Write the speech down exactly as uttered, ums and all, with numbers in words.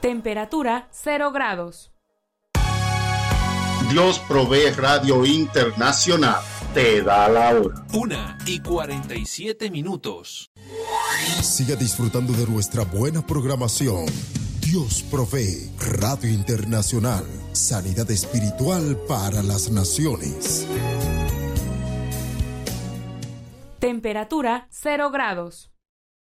Temperatura cero grados. Dios Provee Radio Internacional te da la hora. Una y cuarenta y siete minutos. Siga disfrutando de nuestra buena programación. Dios Provee Radio Internacional. Sanidad espiritual para las naciones. Temperatura cero grados.